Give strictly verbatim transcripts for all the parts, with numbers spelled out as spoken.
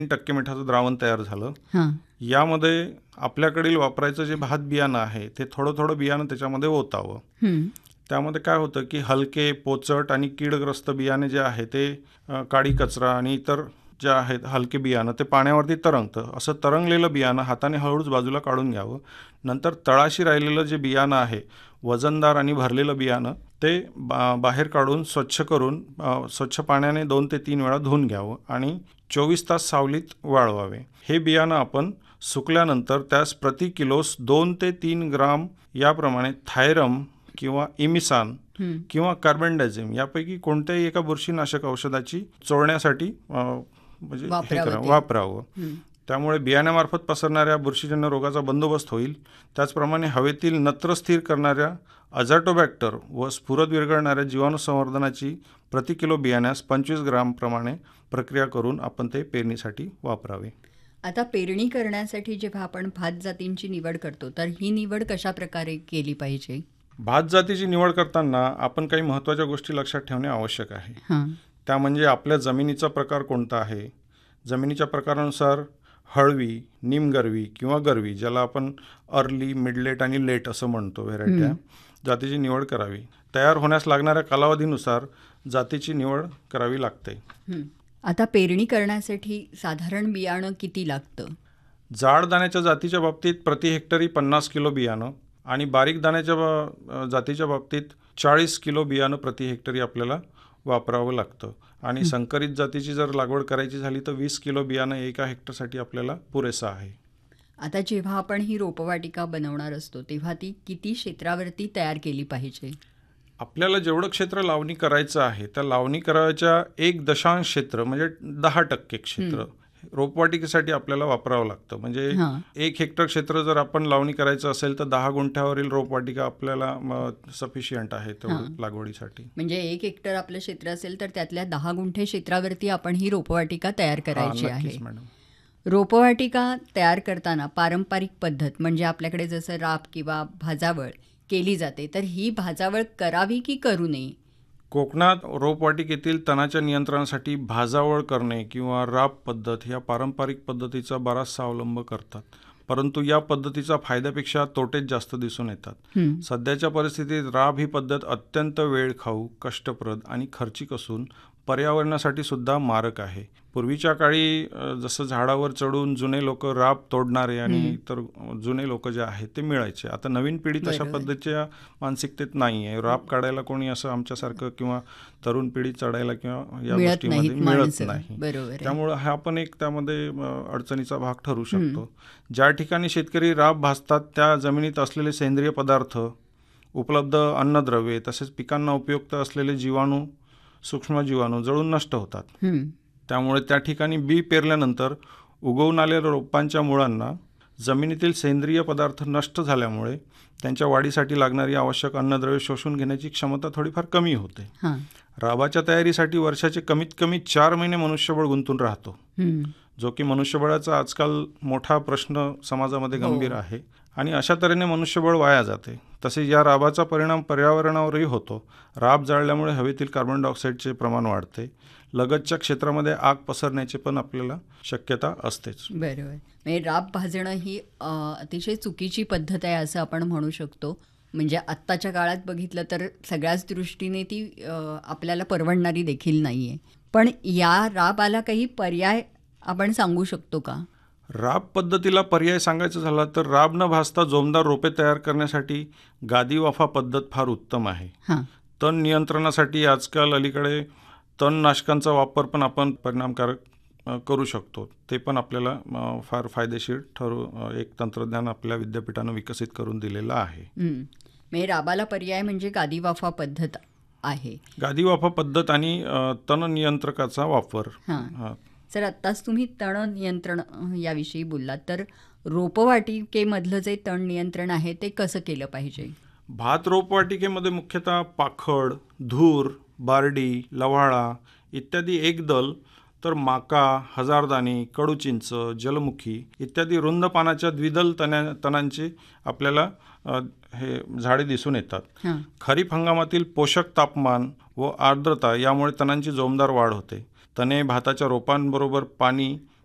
टक्के मिठाचं द्रावण तयार झालं. हां यामध्ये आपल्याकडील वापरायचं जे भात बियाणं आहे ते थोडं थोडं बियाणं त्याच्यामध्ये ओतावं. हं. त्यामध्ये काय होतं की हलके, पोचट आणि कीडग्रस्त बियाणे जे आहे ते अ, काडी कचरा आणि इतर जे आहेत हलके बियाणं ते पाण्यावरती तरंगतं. असं तरंगलेलं बियाणं हाताने हळूच बाजूला काढून घ्यावं. नंतर तळाशी राहिलेलं जे बियाणं आहे वजनदार आणि भरलेलं बियाणं ते बा बाहेर काढून स्वच्छ करून अ, स्वच्छ पाण्याने दोन ते तीन वेळा धुवून घ्यावं आणि चोवीस तास सावलीत वाळवावे. हे बियाणं आपण सुकल्यानंतर त्यास प्रति किलोस दोन ते तीन ग्राम याप्रमाणे थायरम किंवा इमिसान हं. किंवा कार्बनडायझिम यापैकी कोणत्याही एका बुरशीनाशक औषधाची चोळण्यासाठी अ, म्हणजे हे वापरावं करा ते. वापरावं. हं. त्यामुळे बियाण्यामार्फत पसरणाऱ्या बुरशीजन्य रोगाचा बंदोबस्त होईल. त्याचप्रमाणे हवेतील नत्र स्थिर करणाऱ्या अझाटोबॅक्टर व स्फुरद विरघळणाऱ्या जीवाणू संवर्धनाची प्रति किलो बियाण्यास पंचवीस ग्राम प्रमाणे प्रक्रिया करून आपण ते पेरणीसाठी वापरावे. आता पेरणी करण्यासाठी जेव्हा आपण भात जातींची निवड करतो तर ही निवड कशा प्रकारे केली पाहिजे? भात जातीची निवड करताना आपण काही महत्त्वाच्या गोष्टी लक्षात ठेवणे आवश्यक आहे. हां त्या म्हणजे आपल्या जमिनीचा प्रकार कोणता आहे. जमिनीच्या प्रकारानुसार हळवी, निमगरवी किंवा गरवी ज्याला आपण अर्ली, मिडलेट आणि लेट असं म्हणतो व्हेरायट्या हं. जातीची निवड करावी. तयार होण्यास लागणाऱ्या कालावधीनुसार जातीची निवड करावी लागते. हं. आता पेरणी करण्यासाठी साधारण बियाणं किती लागतं? जाड दाण्याच्या जातीच्या बाबतीत प्रति हेक्टरी पन्नास किलो बियाणं आणि बारीक दाण्याच्या बा- जातीच्या बाबतीत चाळीस किलो बियाणं प्रति हेक्टरी आपल्याला वापरावं लागतं. आणि संकरित जातीची जर लागवड करायची झाली तर वीस किलो बियाणं एका हेक्टरसाठी आपल्याला पुरेसं आहे. आता जेव्हा आपण ही रोपवाटिका बनवणार असतो तेव्हा ती किती क्षेत्रावरती तयार केली पाहिजे? आपल्याला जेवढं क्षेत्र लावणी करायचं आहे त्या लावणी करायच्या एक दशांश क्षेत्र म्हणजे दहा टक्के क्षेत्र रोपवाटिकेसाठी आपल्याला वापरावं लागतं. म्हणजे हां एक हेक्टर क्षेत्र जर आपण लावणी करायचं असेल तर दहा गुंठ्यावरील रोपवाटिका आपल्याला सफिशियंट आहे तेवढं हां. लागवडीसाठी. म्हणजे एक हेक्टर आपलं क्षेत्र असेल तर त्यातल्या दहा गुंठे क्षेत्रावरती आपण ही रोपवाटिका तयार करायची हां, आहे. नक्कीच मॅडम. रोपवाटिका तयार करताना पारंपरिक पद्धत म्हणजे आपल्याकडे जसं राब किंवा भाजावळ केली जाते तर ही भाजावळ करावी की करू नये? कोकणात रोपवाटिकेतील तणाच्या नियंत्रणासाठी भाजावळ करणे किंवा राब पद्धत ह्या पारंपरिक पद्धतीचा बराचसा अवलंब करतात. परंतु या पद्धतीचा फायद्यापेक्षा तोटेच जास्त दिसून येतात. हं. सध्याच्या परिस्थितीत राब ही पद्धत अत्यंत वेळखाऊ, कष्टप्रद आणि खर्चिक असून पर्यावरणासाठी सुद्धा मारक आहे. पूर्वीच्या काळी अ, जसं झाडावर चढून जुने लोक राब तोडणारे आणि हं. इतर जुने लोक जे आहेत ते मिळायचे. आता नवीन पिढी तशा बरोबर. पद्धतीच्या मानसिकतेत नाही आहे. राब काढायला कोणी असं आमच्यासारखं किंवा तरुण पिढी चढायला किंवा या मिळत गोष्टीमध्ये नाहीत मिळत माणसं. नाही. बरोबर आहे. त्यामुळं हा पण एक त्यामध्ये अ, अडचणीचा भाग ठरू शकतो. ज्या ठिकाणी शेतकरी राब भाजतात त्या जमिनीत असलेले सेंद्रिय पदार्थ, उपलब्ध अन्नद्रव्ये तसेच पिकांना उपयुक्त असलेले जीवाणू, सूक्ष्म जीवाणू जळून नष्ट होतात. हं. त्यामुळे त्या ठिकाणी बी पेरल्यानंतर उगवून आलेल्या रोपांच्या मुळांना जमिनीतील सेंद्रिय पदार्थ नष्ट झाल्यामुळे त्यांच्या वाढीसाठी लागणारी आवश्यक अन्नद्रव्ये शोषून घेण्याची क्षमता थोडीफार कमी होते. हां. राबाच्या तयारीसाठी वर्षाचे कमीत कमी चार महिने मनुष्यबळ गुंतून राहतो, हं. जो की मनुष्यबळाचा आजकाल मोठा प्रश्न समाजामध्ये हो. गंभीर आहे. आणि अशा तऱ्हेने मनुष्यबळ वाया जाते. तसेच या राबाचा परिणाम पर्यावरणावरही होतो. राब जाळल्यामुळे हवेतील कार्बन डायऑक्साईडचे प्रमाण वाढते. लगतच्या क्षेत्रामध्ये आग पसरण्याची पण आपल्याला शक्यता असतेच. बरोबर. म्हणजे राब भाजणं ही अ, अतिशय चुकीची पद्धत आहे असं आपण म्हणू शकतो. म्हणजे आत्ताच्या काळात बघितलं तर सगळ्याच दृष्टीने ती अ, आपल्याला परवडणारी देखील नाही आहे. पण या राबाला काही पर्याय आपण सांगू शकतो का? राब पद्धतीला पर्याय सांगायचं झाला तर राब न भाजता जोमदार रोपे तयार करण्यासाठी गादी वाफा पद्धत फार उत्तम आहे. हां. तण नियंत्रणासाठी आजकाल अलीकडे तणनाशकांचा वापर पण आपण परिणामकारक अ, करू शकतो. ते पण आपल्याला अ, फार फायदेशीर ठरू अ, एक तंत्रज्ञान आपल्या विद्यापीठानं विकसित करून दिलेलं आहे. हं. म्हणजे राबाला पर्याय म्हणजे गादी वाफा पद्धत आहे. गादी वाफा पद्धत आणि अ, तण नियंत्रकाचा वापर. हां. हा. सर आत्ताच तुम्ही तण नियंत्रण अ, याविषयी बोललात तर रोपवाटिकेमधलं जे तण नियंत्रण आहे ते कसं केलं पाहिजे? भात रोपवाटिकेमध्ये मुख्यतः पाखड, धूर, बारडी, लव्हाळा इत्यादी एकदल तर माका, हजारदाणी, कडूचिंच, जलमुखी इत्यादी रुंद पानाच्या द्विदल तण्या तणांची आपल्याला अ, हे झाडे दिसून येतात. हां. खरीप हंगामातील पोषक तापमान व आर्द्रता यामुळे तणांची जोमदार वाढ होते. तणे भाताच्या रोपांबरोबर पाणी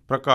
प्रकार